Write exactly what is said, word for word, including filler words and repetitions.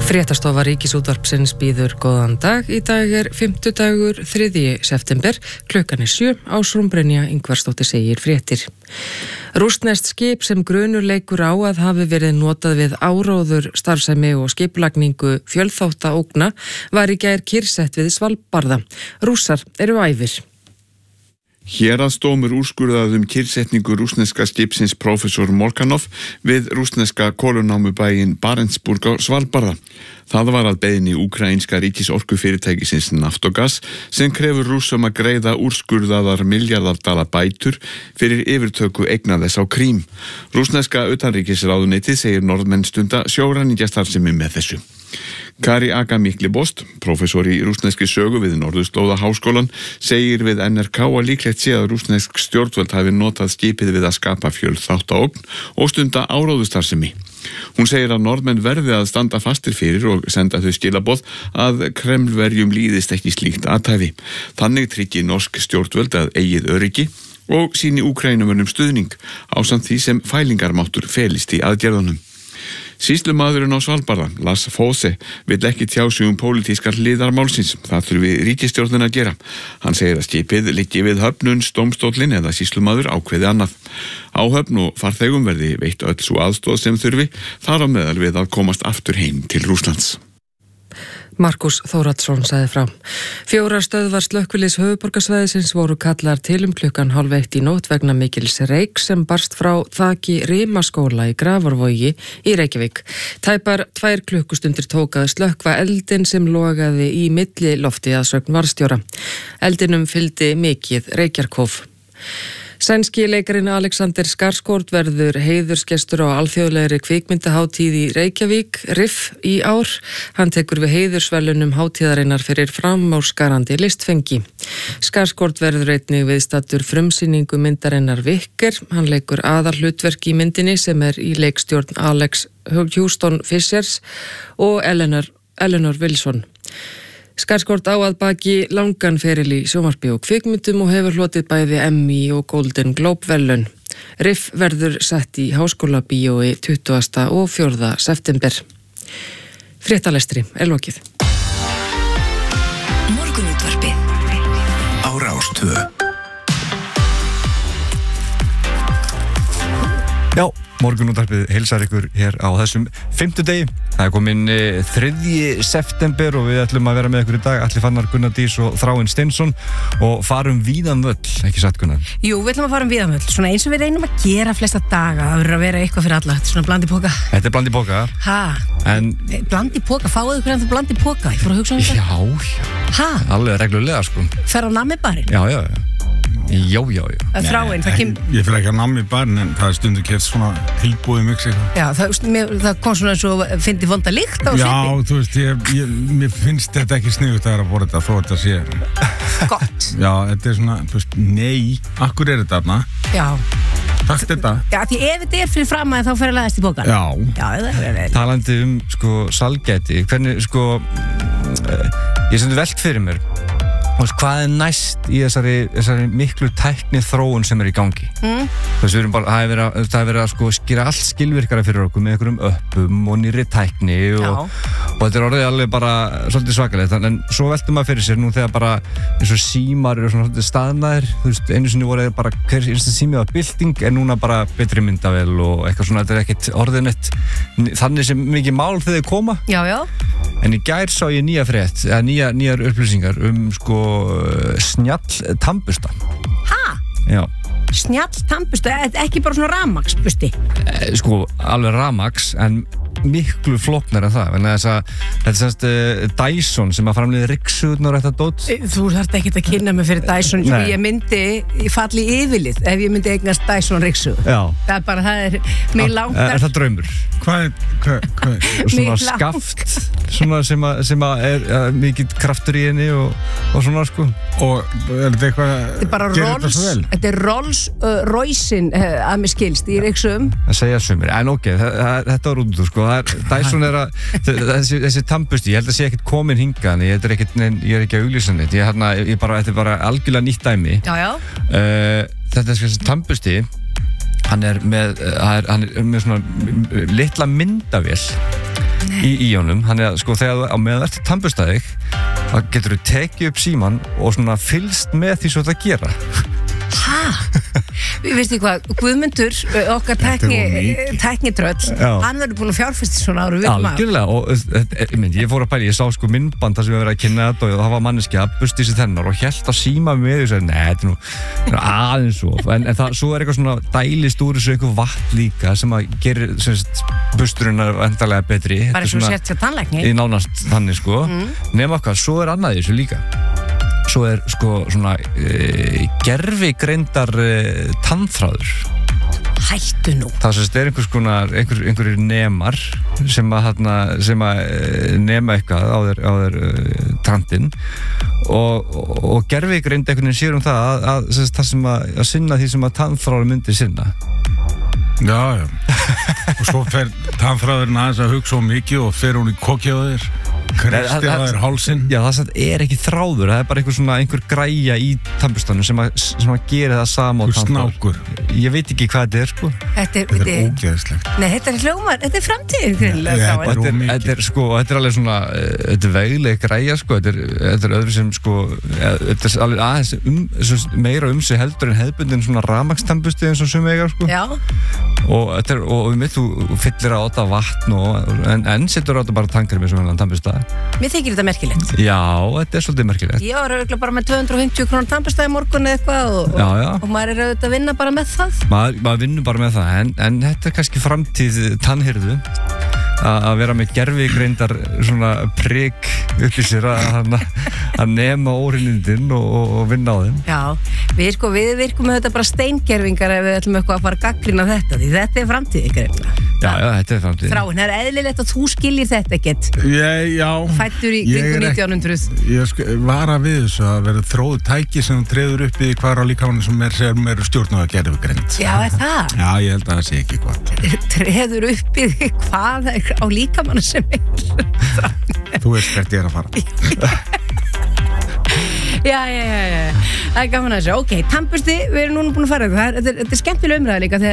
Fréttastofa Ríkisútvarpsins býður góðan dag. Í dag er fimmtudagur þriðji september, klukkan er sjö, Ásrún Brynja Ingvarsdóttir segir fréttir. Rússneskt skip sem grunur leikur á að hafi verið notað við áróður starfsemi og skipulagningu fjölþáttaógna var í gær kyrrsett við Svalbarða. Rússar eru æfir. Héraðsdómur úrskurðaði um kyrrsetningu rússneska skipsins Professor Morkanov við rússneska kolunámubæinn Barentsburg á Svalbarða. Það var að beiðni úkraínska ríkisorkufyrirtækisins Naftogaz sem krefur Rússum að greiða úrskurðaðar milljarðardala bætur fyrir yfirtöku eigna þess á Krím. Rússneska utanríkisráðuneytið segir Norðmenn stunda sjóræningjastarsemi með þessu. Kari Agamiklibost, professor í rússneskri sögu við Norðurslóðaháskólan, segir við N R K að líklegt sé að rússnesk stjórnvöld hafi notað skipið við að skapa fjölþáttaógn og stunda áróðustarsemi. Hún segir að Norðmenn verði að standa fastir fyrir og senda þau skilaboð að Kremlverjum líðist ekki slíkt athæfi. Þannig tryggi norsk stjórnvöld að eigið öryggi og síni Úkrænumönnum stuðning ásamt því sem fælingarmáttur felist í aðgerðunum. Sýslumaðurinn á Svalbarða, Lars Fosse, vill ekki tjá sig um pólitískar hliðar málsins. Það þurfi ríkisstjórnin að gera. Hann segir að skipið liggi við höfnuns dómstóllinn eða sýslumaður ákveði annað. Á höfn og farþegum verði veitt öll sú aðstoð sem þurfi, þar á meðal við að komast aftur heim til Rússlands. Markus Þóradsson sagði frá. Fjórar stöðvar slökkviliðs höfuðborgarsvæðisins voru kallar til um klukkan hálf eitt í nótt vegna mikils reyk sem barst frá þaki Rimaskóla í Grafarvogi í Reykjavík. Tæpar tvær klukkustundir tók að slökkva eldin sem logaði í milli lofti að sögn varðstjóra. Eldinum fylgdi mikið reykjarkóf. Sænski leikarinn Alexander Skarsgård verður heiðursgestur á alþjóðlegri kvikmyndahátíð í Reykjavík, R I F, í ár. Hann tekur við heiðursverðlaunum hátíðarinnar fyrir framúrskarandi listfengi. Skarsgård verður einnig viðstaddur frumsýningu myndarinnar Vikker. Hann leikur aðalhlutverk í myndinni sem er í leikstjórn Alex Houston Fishers og Eleanor, Eleanor Wilson. Skarsgård á að baki langan feril í sjónvarpi og kvikmyndum og hefur hlotið bæði Emmy og Golden Globe verðlaun. R I F verður sett í Háskólabíói tuttugasta og fjórða september. Fréttalestri er lokið. Morgunútvarpið á Rás tvö. Já, morgunútvarpið heilsar ykkur hér á þessum fimmtudegi. Það er komin þriðji september og við ætlum að vera með ykkur í dag, Atli Fannar, Gunnar Dís og Þráinn Steinsson og farum víðan völl, ekki satt Gunnar? Jú, við ætlum að fara um víðan völl, svona eins og við reynum að gera flesta daga, það verður að vera eitthvað fyrir alla, þetta er svona bland í póka. Þetta er bland í póka. Ha? En... Bland í póka, fáðu ykkur en það bland í póka, ég fór að hugsa um þetta. Já, já. Ha? Alveg reglulega, sko. Fer á nammibarinn? Já, já, já. Já, já, já. Þráinn, það kem... Ég fyrir ekki að nammi barinn en það er stundu kert svona tilbúið mix eitthvað. Já, það, mér, það kom svona eins og fyndi vonda lykt á svipi. Já, þú veist, ég, ég, mér finnst þetta ekki sniðugt að vera að borða þetta þó þetta sé... Gott. Já, þetta er svona, þú veist, nei, akkur er þetta þarna? Já. Takk þetta. Já, því ef þetta er fyrir fram að þá fer að læðast í bókan. Já. Já, það er vel. Talandi um, sko, salgæti, hvernig, sko, ég sendi velt fyrir mér. Hvað er næst í þessari, þessari miklu tækni þróun sem er í gangi? Mm. Þess við erum bara, það er verið að, það er verið að sko skýra allt skilvirkara fyrir okkur með einhverjum öppum og nýrri tækni og, og þetta er orðið alveg bara svolítið svakalegt. En svo veltum maður fyrir sér nú þegar bara eins og símar eru svona svolítið staðnaðir. Þú veist, einu sinni voru bara hver einstu sími var bylting en núna bara betri myndavél og eitthvað svona, þetta er ekkert orðið neitt þannig sem mikið mál þegar þau koma. Já, já. En í gær sá ég nýja frétt, eða nýja, nýjar upplýsingar um sko snjall tannbursta. Ha? Já. Snjall tannbursta, ekki bara svona rafmagnsbursti? Eh, sko, alveg rafmagns, en miklu flóknar en það, en þess að þetta er semst uh, Dyson sem að framleiða ryksuðurnar og þetta dót. Þú þarft ekki að kynna mig fyrir Dyson. Nei. Ég myndi, ég falli yfirlið ef ég myndi eignast Dyson ryksuð. Já. Það er bara, það er mig langt. Er það draumur? Hvað er, hvað, hvað er? Svona skaft, svona sem að, sem að er uh, mikið kraftur í henni og, og svona sko. Og er þetta eitthvað, þetta er bara Rolls, þetta er Rolls uh, Roycein uh, að mér skilst í ryksuðum. Það segja sumir, en ok, þetta var út úr sko. Það er, Dyson er að, þessi, þessi tannbursti, ég held að sé ekkert komin hingað, ég er ekkert, ég er ekki að auglýsa neitt, ég, hérna, ég bara, þetta er bara algjörlega nýtt dæmi. Já, já. Uh, þetta er þessi tannbursti, hann er með, hann er með svona litla myndavél í, í honum, þannig að sko þegar þú á meðan eftir tannburstaðið þá getur þú tekið upp síman og svona fylgst með því svo þetta gera. Hæ? Við veistu hvað, Guðmundur, okkar tækni, tæknitröll, hann verður búin að fjárfesta svona áru við maður. Algjörlega, og ég, mynd, ég fór að pæla, ég sá sko myndband þar sem við verið að kynna þetta og það var manneski að busti sér þennar og hélt að síma með og sagði, nei, þetta er nú, nú aðeins svo, en, en það, svo er eitthvað svona dælist úr þessu eitthvað vatn líka sem að gerir, sem sagt, busturinn er endalega betri. Bara eins og sért sér tannlækni. Í nánast þannig sko, mm. nema okkar, svo er annað í þessu líka. Svo er sko svona e, gervigreindar e, tannþráður. Hættu nú. Það sem er einhvers konar, einhver, einhverjir nemar sem að, þarna, sem að e, nema eitthvað á þeir, á þeir e, tandinn og, og, og gervigreind einhvern veginn sér um það að, að, að, það sem að, að sinna því sem að tannþráður myndi sinna. Já, já. Og svo fer tannþráðurinn aðeins að hugsa um mikið og fer hún í kokið á þér. Kristi að það er hálsinn. Já, það er ekki þráður, það er bara einhver svona einhver græja í tannburstanum sem að, sem að gera það sama á tannþráður. Snákur. Ég veit ekki hvað þetta er sko. Þetta er, þetta er ógeðslegt. Nei, þetta er hljómar, þetta er framtíð. Þetta er ómikið. Þetta er sko, þetta er alveg svona, þetta er vegleg græja sko, þetta er, þetta er öðru sem sko, þetta er alveg aðeins um, meira um sig heldur en hefðbundin svona rafmagnstannbursti eins og sum eiga sko. Já. Og þetta er, og við mitt, þú fyllir á þetta vatn og, en, en setur á þetta bara tannkrem eins og hennan tannbursta. Mér þykir þetta merkilegt. Já, þetta er svolítið merkilegt. Ég var auðvitað bara með tvö hundruð og fimmtíu krónur tannbursta í morgun eða eitthvað og, já, já. og maður er auðvitað að vinna bara með það. Maður, maður vinnur bara með það, en, en þetta er kannski framtíð tannhirðu að vera með gervigreindar svona prik upp í sér að, að nema óhreinindin og, og vinna á þeim. Já, við, sko, við virkum með þetta bara steingervingar ef við ætlum eitthvað að fara að gaggrina þetta, því þetta er framtíð ykkur. Já, já, þetta er framtíð. Þráin, það er eðlilegt að þú skiljir þetta ekkert. Ég, já. Fættur í kringum nítján hundruð. Ég sko, vara við þessu að vera þróðu tæki sem þú treður upp í hvar á líkamann sem er, sem er stjórn og að gera við greint. Já, er það? Já, ég held að það sé ekki hvað. Treður upp í hvað á líkamann sem er. Þú veist hvert ég er að fara. Já, já, já, já. Það er gaman að þessu. Ok, tannbursti, við erum núna búin að fara. Þetta er, þetta er skemmtileg umræða líka þegar